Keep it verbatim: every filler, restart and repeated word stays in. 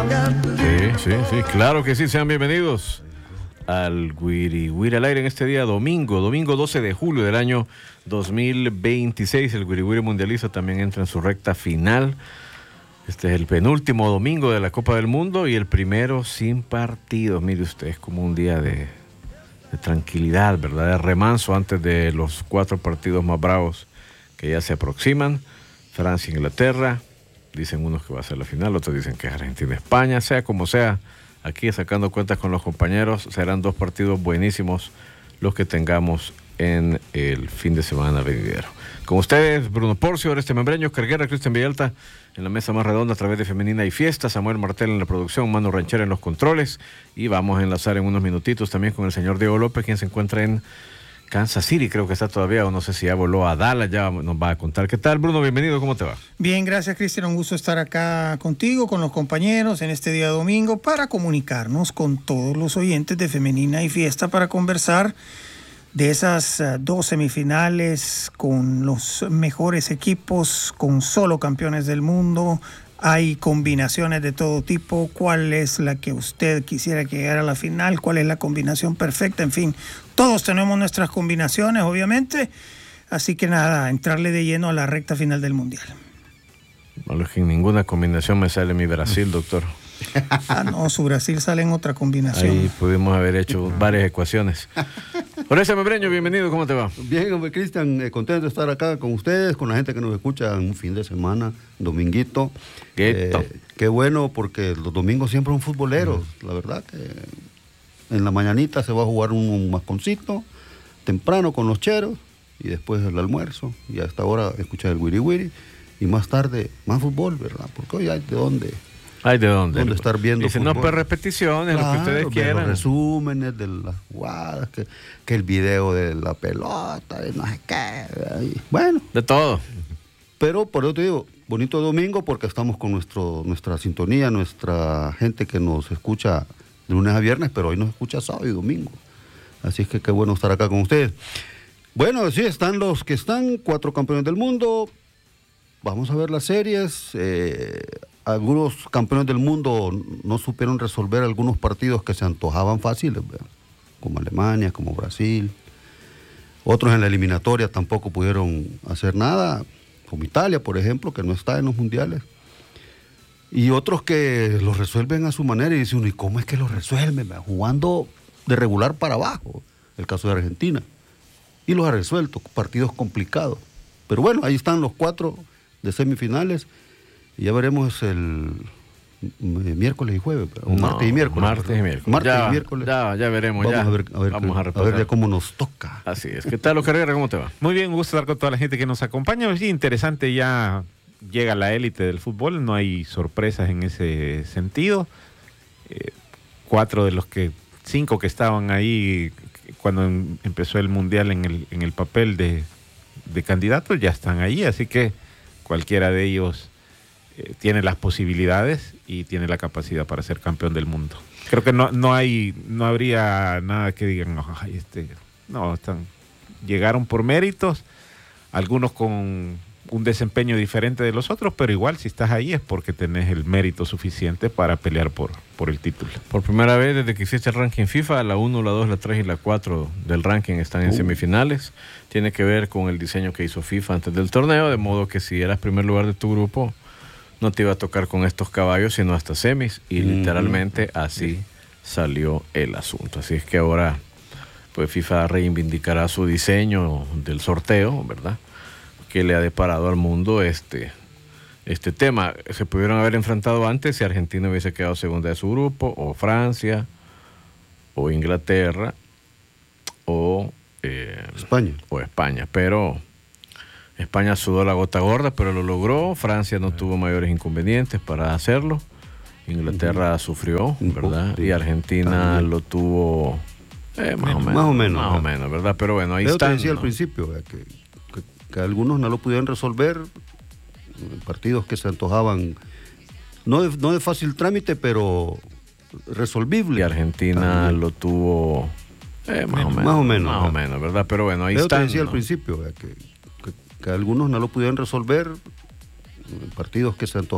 Sí, sí, sí, claro que sí, sean bienvenidos al Wiri Wiri al aire en este día domingo, domingo doce de julio del año dos mil veintiséis. El Wiri Wiri Mundialista también entra en su recta final. Este es el penúltimo domingo de la Copa del Mundo y el primero sin partidos. Mire usted, es como un día de, de tranquilidad, ¿verdad? De remanso antes de los cuatro partidos más bravos que ya se aproximan. Francia, Inglaterra. Dicen unos que va a ser la final, otros dicen que es Argentina-España, sea como sea, aquí sacando cuentas con los compañeros, serán dos partidos buenísimos los que tengamos en el fin de semana venidero. Con ustedes, Bruno Porcio, Oreste Membreño, Oscar Guerra, Cristian Villalta, en la mesa más redonda a través de Femenina y Fiesta, Samuel Martel en la producción, Mano Ranchera en los controles, y vamos a enlazar en unos minutitos también con el señor Diego López, quien se encuentra en Kansas City, creo que está todavía, o no sé si ya voló a Dallas, ya nos va a contar. ¿Qué tal, Bruno? Bienvenido, ¿cómo te va? Bien, gracias, Cristian. Un gusto estar acá contigo, con los compañeros, en este día domingo, para comunicarnos con todos los oyentes de Femenina y Fiesta, para conversar de esas uh, dos semifinales con los mejores equipos, con solo campeones del mundo. Hay combinaciones de todo tipo. ¿Cuál es la que usted quisiera que llegara a la final? ¿Cuál es la combinación perfecta? En fin, todos tenemos nuestras combinaciones, obviamente. Así que nada, entrarle de lleno a la recta final del Mundial. Bueno, en ninguna combinación me sale mi Brasil, doctor. Ah, no, su Brasil sale en otra combinación. Ahí pudimos haber hecho varias ecuaciones. Oreste Membreño, bienvenido, ¿cómo te va? Bien, hombre, Cristian, eh, contento de estar acá con ustedes, con la gente que nos escucha en un fin de semana, dominguito. Eh, qué bueno, porque los domingos siempre son futboleros, mm. La verdad que en la mañanita se va a jugar un, un masconcito, temprano con los cheros, y después el almuerzo, y hasta ahora escuchar el Wiri Wiri, y más tarde más fútbol, ¿verdad? Porque hoy hay de dónde... Hay de dónde. Dónde estar viendo Dicen, no, pues repeticiones, claro, lo que ustedes quieran. Los resúmenes de las jugadas, que, que el video de la pelota, y no sé qué. Y, bueno. De todo. Pero por eso te digo, bonito domingo porque estamos con nuestro nuestra sintonía, nuestra gente que nos escucha de lunes a viernes, pero hoy nos escucha sábado y domingo. Así es que qué bueno estar acá con ustedes. Bueno, sí, están los que están, cuatro campeones del mundo. Vamos a ver las series. Eh, algunos campeones del mundo no supieron resolver algunos partidos que se antojaban fáciles, ¿verdad? Como Alemania, como Brasil. Otros en la eliminatoria tampoco pudieron hacer nada, como Italia, por ejemplo, que no está en los mundiales. Y otros que los resuelven a su manera y dicen uno, ¿y cómo es que los resuelven? ¿Verdad? Jugando de regular para abajo, el caso de Argentina. Y los ha resuelto, partidos complicados. Pero bueno, ahí están los cuatro de semifinales. Y ya veremos el miércoles y jueves, o no, martes y miércoles. Martes y miércoles. Martes ya, y miércoles. Ya, ya veremos. Vamos ya. a ver, a ver, Vamos que, a, a ver ya cómo nos toca. Así es. ¿Qué tal, Oscar Guerra? ¿Cómo te va? Muy bien, un gusto estar con toda la gente que nos acompaña. Sí, interesante, ya llega la élite del fútbol, no hay sorpresas en ese sentido. Eh, cuatro de los que, cinco que estaban ahí cuando em, empezó el Mundial en el, en el papel de, de candidatos ya están ahí, así que cualquiera de ellos Eh, tiene las posibilidades y tiene la capacidad para ser campeón del mundo. Creo que no, no hay, no habría nada que digan, no, ay, este, no, están, llegaron por méritos, algunos con un desempeño diferente de los otros, pero igual si estás ahí es porque tenés el mérito suficiente para pelear por, por el título. Por primera vez desde que existe el ranking FIFA, la uno, la dos, la tres y la cuatro del ranking están en uh. semifinales. Tiene que ver con el diseño que hizo FIFA antes del torneo, de modo que si eras primer lugar de tu grupo, no te iba a tocar con estos caballos, sino hasta semis, y mm-hmm. literalmente así salió el asunto. Así es que ahora, pues FIFA reivindicará su diseño del sorteo, ¿verdad? Que le ha deparado al mundo este, este tema. Se pudieron haber enfrentado antes si Argentina hubiese quedado segunda de su grupo, o Francia, o Inglaterra, o eh, España. O España, pero España sudó la gota gorda, pero lo logró. Francia no tuvo mayores inconvenientes para hacerlo. Inglaterra uh-huh. sufrió, ¿verdad? Y Argentina También. lo tuvo eh, más, menos, o menos, más o menos. Más o menos, ¿verdad? Pero bueno, ahí está. está. Yo te decía ¿no? al principio que, que, que algunos no lo pudieron resolver. Partidos que se antojaban, no de, no de fácil trámite, pero resolvible. Y Argentina También. lo tuvo eh, más, menos, o menos, más o menos. Más o menos, ¿verdad? Pero bueno, ahí Yo está. Yo te decía ¿no? al principio que, que, que algunos no lo pudieron resolver. Partidos que se antojaban.